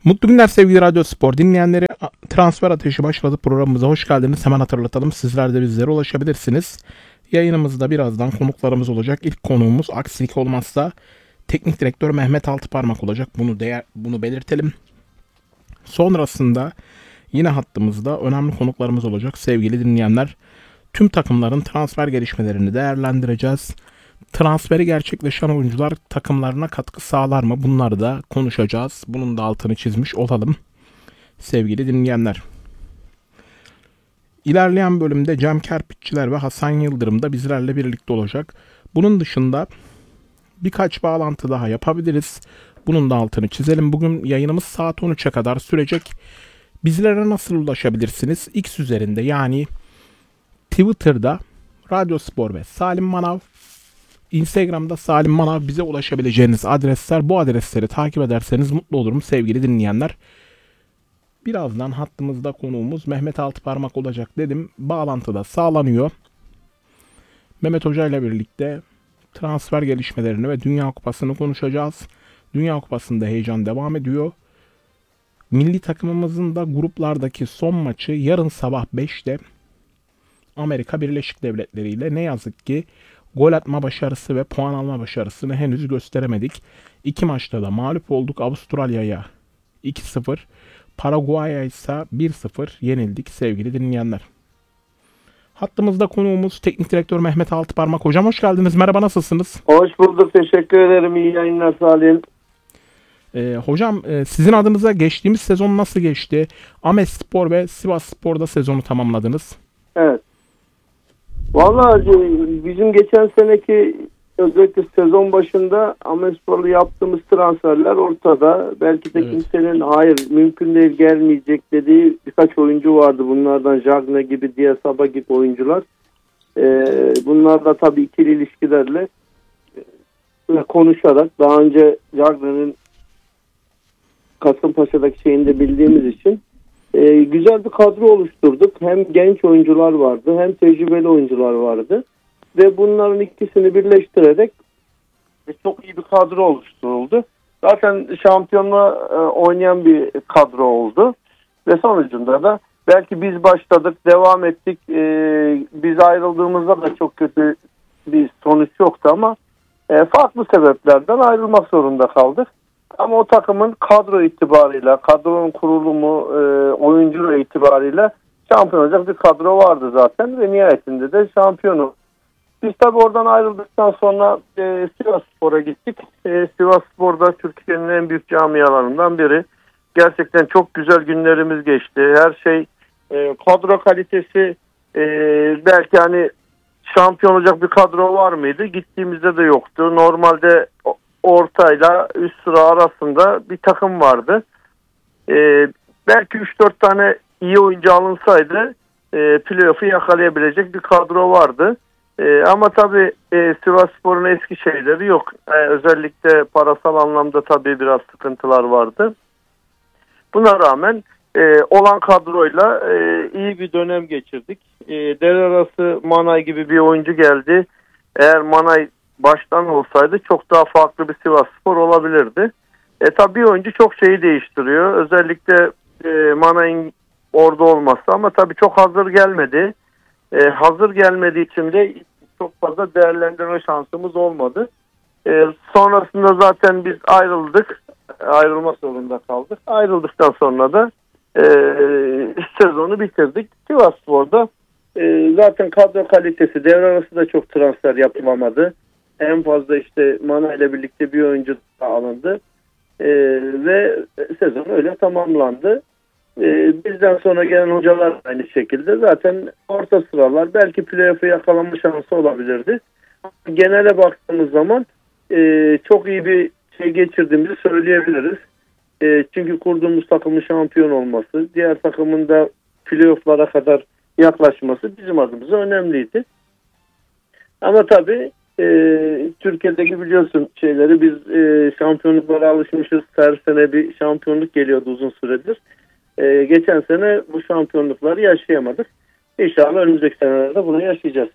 Mutlu günler sevgili Radyo Spor dinleyenleri. Transfer Ateşi başladı, programımıza hoş geldiniz. Hemen hatırlatalım, sizler de bizlere ulaşabilirsiniz. Yayınımızda birazdan konuklarımız olacak. İlk konuğumuz, aksilik olmazsa, Teknik Direktör Mehmet Altıparmak olacak. Bunu belirtelim. Sonrasında yine hattımızda önemli konuklarımız olacak sevgili dinleyenler. Tüm takımların transfer gelişmelerini değerlendireceğiz. Transferi gerçekleşen oyuncular takımlarına katkı sağlar mı? Bunları da konuşacağız. Bunun da altını çizmiş olalım sevgili dinleyenler. İlerleyen bölümde Cem Kerpiççiler ve Hasan Yıldırım da bizlerle birlikte olacak. Bunun dışında birkaç bağlantı daha yapabiliriz. Bunun da altını çizelim. Bugün yayınımız saat 13'e kadar sürecek. Bizlere nasıl ulaşabilirsiniz? X üzerinde, yani Twitter'da Radyo Spor ve Salim Manav, Instagram'da Salim Manav, bize ulaşabileceğiniz adresler. Bu adresleri takip ederseniz mutlu olurum sevgili dinleyenler. Birazdan hattımızda konuğumuz Mehmet Altıparmak olacak dedim. Bağlantı da sağlanıyor. Mehmet Hoca ile birlikte transfer gelişmelerini ve Dünya Kupası'nı konuşacağız. Dünya Kupası'nda heyecan devam ediyor. Milli takımımızın da gruplardaki son maçı yarın sabah 5'te Amerika Birleşik Devletleri ile, ne yazık ki gol atma başarısı ve puan alma başarısını henüz gösteremedik. İki maçta da mağlup olduk. Avustralya'ya 2-0, Paraguay'a ise 1-0 yenildik sevgili dinleyenler. Hattımızda konuğumuz Teknik Direktör Mehmet Altıparmak. Hocam hoş geldiniz. Merhaba, nasılsınız? Hoş bulduk. Teşekkür ederim. İyi yayınlar Salih. Hocam sizin adınıza geçtiğimiz sezon nasıl geçti? Ahmetspor ve Sivasspor'da sezonu tamamladınız. Evet. Vallahi bizim geçen seneki özellikle sezon başında Ahmetspor'la yaptığımız transferler ortada. Belki de kimsenin hayır mümkün değil gelmeyecek dediği birkaç oyuncu vardı. Bunlardan Jagne gibi, Diasaba gibi oyuncular. Bunlar da tabii ikili ilişkilerle konuşarak, daha önce Jagne'nin Kasımpaşa'daki şeyini de bildiğimiz için güzel bir kadro oluşturduk. Hem genç oyuncular vardı, hem tecrübeli oyuncular vardı. Ve bunların ikisini birleştirerek çok iyi bir kadro oluşturuldu. Zaten şampiyonluğa oynayan bir kadro oldu. Ve sonucunda da belki biz başladık, devam ettik. Biz ayrıldığımızda da çok kötü bir sonuç yoktu ama farklı sebeplerden ayrılmak zorunda kaldık. Ama o takımın kadro itibarıyla, kadronun kurulumu, oyuncu itibarıyla şampiyon olacak bir kadro vardı zaten ve nihayetinde de şampiyonu. Biz tabii oradan ayrıldıktan sonra Sivasspor'a gittik. Sivasspor'da Türkiye'nin en büyük camialarından biri. Gerçekten çok güzel günlerimiz geçti. Her şey, kadro kalitesi, belki hani şampiyon olacak bir kadro var mıydı? Gittiğimizde de yoktu. Normalde ortayla üst sıra arasında bir takım vardı. Belki 3-4 tane iyi oyuncu alınsaydı playoff'u yakalayabilecek bir kadro vardı. Ama tabii Sivasspor'un eski şeyleri yok. Özellikle parasal anlamda tabii biraz sıkıntılar vardı. Buna rağmen olan kadroyla iyi bir dönem geçirdik. Devre arası Manay gibi bir oyuncu geldi. Eğer Manay baştan olsaydı çok daha farklı bir Sivasspor olabilirdi. Tabii bir oyuncu çok şeyi değiştiriyor. Özellikle Manay'ın orada olması, ama tabii çok hazır gelmedi. Hazır gelmediği için de çok fazla değerlendirme şansımız olmadı. Sonrasında zaten biz ayrıldık. Ayrılma zorunda kaldık. Ayrıldıktan sonra da sezonu bitirdik. Sivasspor'da zaten kadro kalitesi, devre arası da çok transfer yapılamadı. En fazla işte Mana ile birlikte bir oyuncu daha alındı. Ve sezon öyle tamamlandı. Bizden sonra gelen hocalar aynı şekilde zaten orta sıralar, belki playoff'u yakalama şansı olabilirdi. Genele baktığımız zaman çok iyi bir şey geçirdiğimizi söyleyebiliriz. Çünkü kurduğumuz takımın şampiyon olması, diğer takımın da playoff'lara kadar yaklaşması bizim adımıza önemliydi. Ama tabii Türkiye'deki biliyorsun şeyleri, biz şampiyonluklara alışmışız. Her sene bir şampiyonluk geliyordu uzun süredir. Geçen sene bu şampiyonlukları yaşayamadık. İnşallah önümüzdeki senelerde bunu yaşayacağız.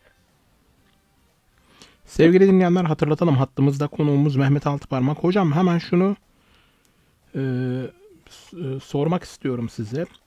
Sevgili dinleyenler, hatırlatalım, hattımızda konuğumuz Mehmet Altıparmak. Hocam hemen şunu sormak istiyorum size.